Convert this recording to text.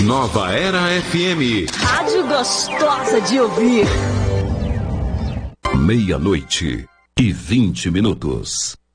Nova Era FM. Rádio gostosa de ouvir. 00:20.